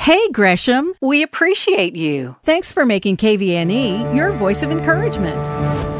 Hey, Gresham. We appreciate you. Thanks for making KVNE your voice of encouragement.